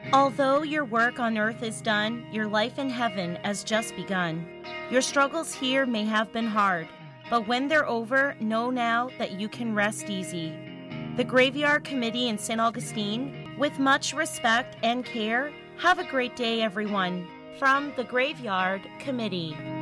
Although your work on earth is done, your life in heaven has just begun. Your struggles here may have been hard, but when they're over, know now that you can rest easy. The Graveyard Committee in St. Augustine, with much respect and care, have a great day, everyone. From the Graveyard Committee.